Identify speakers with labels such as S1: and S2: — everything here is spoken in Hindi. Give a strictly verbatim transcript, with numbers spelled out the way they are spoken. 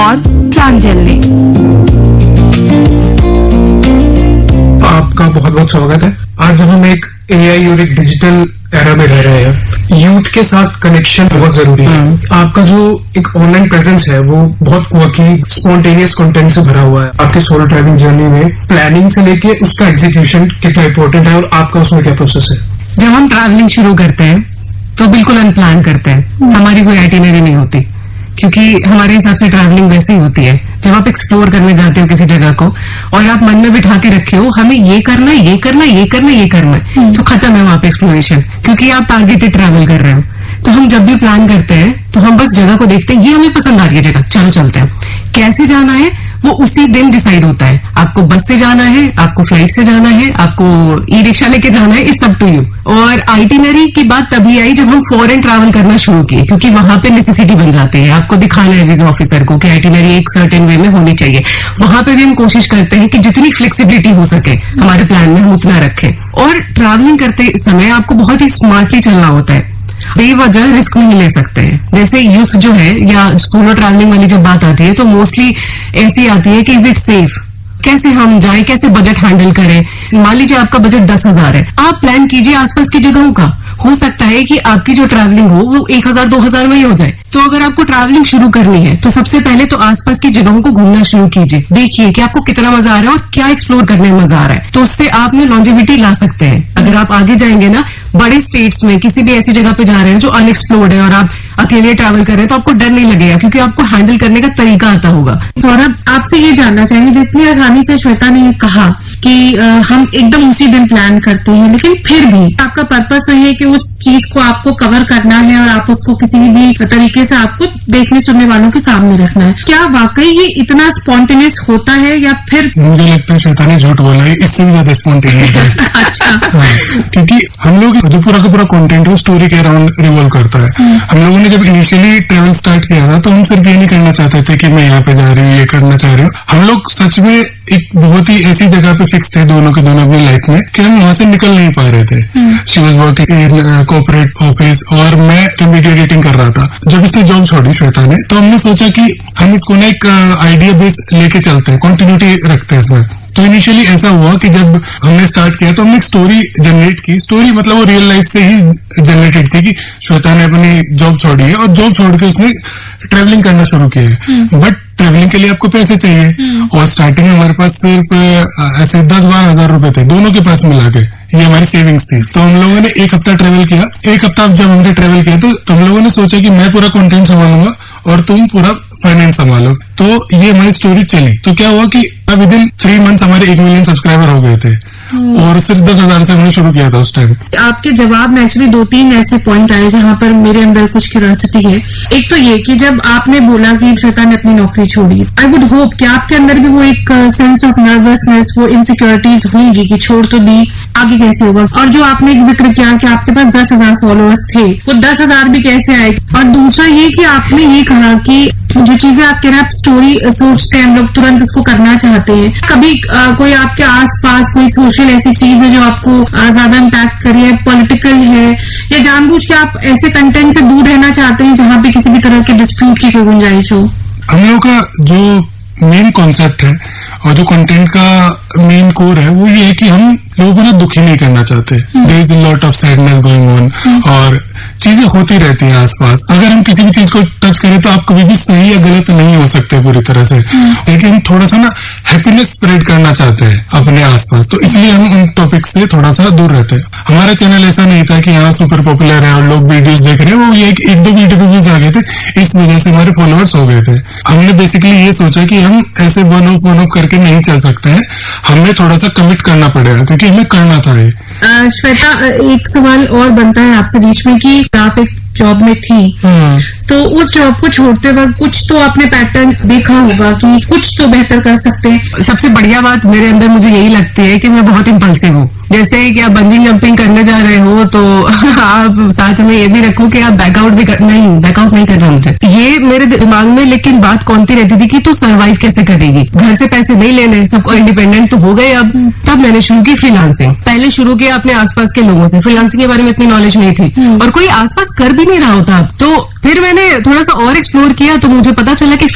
S1: और प्रांजल ने।
S2: आपका बहुत बहुत स्वागत है। आज जब हम एक एआई और एक डिजिटल एरा में रह रहे हैं, यूथ के साथ कनेक्शन बहुत जरूरी है। आपका जो एक ऑनलाइन प्रेजेंस है वो बहुत क्वर्की स्पॉन्टेनियस कंटेंट से भरा हुआ है। आपके सोलो ट्रैवलिंग जर्नी में प्लानिंग से लेके उसका एग्जीक्यूशन कितना इंपॉर्टेंट है और आपका उसमें क्या प्रोसेस है?
S3: जब हम ट्रैवलिंग शुरू करते हैं तो बिल्कुल अनप्लान करते हैं, हमारी कोई आइटिनरी नहीं होती, क्योंकि हमारे हिसाब से ट्रैवलिंग वैसे ही होती है। जब आप एक्सप्लोर करने जाते हो किसी जगह को और आप मन में बिठा के रखे हो हमें ये करना है, ये करना है, ये करना है, ये करना है, तो खत्म है वहां पे एक्सप्लोरेशन, क्योंकि आप टारगेटेड ट्रैवल कर रहे हो। तो हम जब भी प्लान करते हैं तो हम बस जगह को देखते हैं, ये हमें पसंद आ रही है जगह, चलो चलते हैं। कैसे जाना है वो उसी दिन डिसाइड होता है। आपको बस से जाना है, आपको फ्लाइट से जाना है, आपको ई रिक्शा लेके जाना है, इट्स अप टू यू। और आइटिनरी की बात तभी आई जब हम फॉरेन ट्रैवल करना शुरू किए, क्योंकि वहां पे नेसेसिटी बन जाती है। आपको दिखाना है वीजा ऑफिसर को कि आइटिनरी एक सर्टेन वे में होनी चाहिए। वहां पे भी हम कोशिश करते हैं कि जितनी फ्लेक्सिबिलिटी हो सके हमारे प्लान में हम उतना रखें। और ट्रैवलिंग करते समय आपको बहुत ही स्मार्टली चलना होता है, बेवजह रिस्क नहीं ले सकते हैं। जैसे यूथ जो है या सोलो ट्रैवलिंग वाली जब बात आती है तो मोस्टली ऐसी आती है कि इज इट सेफ, कैसे हम जाएं, कैसे बजट हैंडल करें। मान लीजिए आपका बजट दस हजार है, आप प्लान कीजिए आसपास की जगहों का। हो सकता है कि आपकी जो ट्रैवलिंग हो वो एक हजार दो हजार में ही हो जाए। तो अगर आपको ट्रैवलिंग शुरू करनी है तो सबसे पहले तो आसपास की जगहों को घूमना शुरू कीजिए, देखिए कि आपको कितना मजा आ रहा है और क्या एक्सप्लोर करने में मजा आ रहा है। तो उससे आप में लॉन्जेविटी ला सकते हैं। अगर आप आगे जाएंगे ना बड़े स्टेट्स में किसी भी ऐसी जगह पे जा रहे हैं जो अनएक्सप्लोर्ड है और आप अकेले ट्रैवल कर रहे हैं, तो आपको डर नहीं लगेगा, क्योंकि आपको हैंडल करने का तरीका आता होगा।
S4: सौरभ, आपसे ये जानना चाहेंगे, जितनी आसानी से श्वेता ने ये कहा कि आ, हम एकदम उसी दिन प्लान करते हैं, लेकिन फिर भी आपका पर्पस तो ये कि उस चीज को आपको कवर करना है और आप उसको किसी भी तरीके से आपको देखने सुनने वालों के सामने रखना है। क्या वाकई ये इतना स्पॉन्टेनियस होता है या फिर?
S2: मुझे लगता है श्वेता ने झूठ बोला है, इससे भी ज्यादा स्पॉन्टेनियस है।
S4: अच्छा।
S2: क्योंकि हम लोग जो पूरा का पूरा कंटेंट है स्टोरी के अराउंड रिवॉल्व करता है। हम लोगों ने जब इनिशियली ट्रेवल स्टार्ट किया था तो हम सिर्फ ये नहीं करना चाहते थे कि मैं यहाँ पे जा रही हूँ, ये करना चाह रही हूँ। हम लोग सच में एक बहुत ही ऐसी जगह पे फिक्स थे दोनों के दोनों अपनी लाइफ में कि हम वहां से निकल नहीं पा रहे थे। She was working in corporate office और मैं मीडिया एडिटिंग कर रहा था। जब इसने जॉब छोड़ी श्वेता ने, तो हमने सोचा कि हम इसको ना एक आइडिया बेस लेके चलते हैं, कंटिन्यूटी रखते हैं इसमें। तो इनिशियली ऐसा हुआ कि जब हमने स्टार्ट किया तो हमने एक स्टोरी जनरेट की। स्टोरी मतलब वो रियल लाइफ से ही जनरेटेड थी कि श्वेता ने अपनी जॉब छोड़ी है और जॉब छोड़ के उसने ट्रेवलिंग करना शुरू किया है। बट ट्रेवलिंग के लिए आपको पैसे चाहिए और स्टार्टिंग में हमारे पास सिर्फ ऐसे दस बारह हजार रुपए थे दोनों के पास मिला के, ये हमारी सेविंग्स थी। तो हम लोगों ने एक हफ्ता ट्रेवल किया। एक हफ्ता जब हमने ट्रेवल किया तो हम लोगों ने सोचा कि मैं पूरा कंटेंट संभालूंगा और तुम पूरा फाइनेंस संभालो। तो ये हमारी स्टोरी चली। तो क्या हुआ कि विद इन थ्री मंथ्स हमारे एक मिलियन सब्सक्राइबर हो गए थे और सिर्फ दस हजार से हमने शुरू किया था उस टाइम।
S4: आपके जवाब में एक्चुअली दो तीन ऐसे पॉइंट आए जहां पर मेरे अंदर कुछ क्यूरियोसिटी है। एक तो ये कि जब आपने बोला कि श्वेता ने अपनी नौकरी छोड़ी, आई वुड होप कि आपके अंदर भी वो एक सेंस ऑफ नर्वसनेस, वो इनसिक्योरिटीज होंगी कि छोड़ तो दी, आगे कैसे होगा। और जो आपने एक जिक्र किया कि आपके पास दस हजार फॉलोअर्स थे, वो दस हजार भी कैसे आए। और दूसरा ये कि आपने ये कहा कि जो चीजें आप कह रहे हैं, आप स्टोरी सोचते हैं, हम लोग तुरंत उसको करना चाहते हैं। कभी आ, कोई आपके आसपास कोई सोशल ऐसी चीज है जो आपको आ, ज्यादा इम्पैक्ट करी है, पॉलिटिकल है, या जानबूझ के आप ऐसे कंटेंट से दूर रहना चाहते हैं जहां पे किसी भी तरह के डिस्प्यूट की कोई गुंजाइश हो?
S2: हम लोग का जो मेन कॉन्सेप्ट है और जो कंटेंट का मेन कोर है वो ये है कि हम लोगों को ना दुखी नहीं करना चाहते। There is a lot of sadness going on और चीजें होती रहती हैं आसपास। अगर हम किसी भी चीज को टच करें तो आप कभी भी सही या गलत नहीं हो सकते पूरी तरह से, लेकिन हम थोड़ा सा ना हैप्पीनेस स्प्रेड करना चाहते हैं अपने आसपास। तो इसलिए हम उन टॉपिक से थोड़ा सा दूर रहते हैं। हमारा चैनल ऐसा नहीं था कि यहाँ सुपर पॉपुलर है और लोग वीडियोस देख रहे हैं, वो ये एक दो वीडियो पे व्यूज आ गए थे, इस वजह से हमारे फॉलोअर्स हो गए थे। हमने बेसिकली ये सोचा कि हम ऐसे वन ऑफ वन ऑफ करके नहीं चल सकते हैं, हमें थोड़ा सा कमिट करना पड़ेगा क्योंकि हमें करना था ये।
S4: श्वेता, एक सवाल और बनता है आपसे बीच में कि आप एक जॉब में थी, तो उस जॉब को छोड़ते वक्त कुछ तो आपने पैटर्न देखा होगा कि कुछ तो बेहतर कर सकते हैं।
S3: सबसे बढ़िया बात मेरे अंदर मुझे यही लगती है कि मैं बहुत इम्पल्सिव हूँ। जैसे कि आप बंजिंग जंपिंग करने जा रहे हो तो आप साथ में ये भी रखो कि आप बैकआउट भी कर, नहीं बैकआउट नहीं करना मुझे, ये मेरे दिमाग में। लेकिन बात कौन सी रहती थी कि तू सर्वाइव कैसे करेगी, घर से पैसे नहीं लेने, सबको इंडिपेंडेंट तो हो गए अब। तब मैंने शुरू की फ्रीलांसिंग। पहले शुरू किया अपने आसपास के लोगों से, फ्रीलांसिंग के बारे में इतनी नॉलेज नहीं थी और कोई आसपास कर भी नहीं रहा होता। तो फिर मैंने थोड़ा सा और एक्सप्लोर किया तो मुझे पता चला कि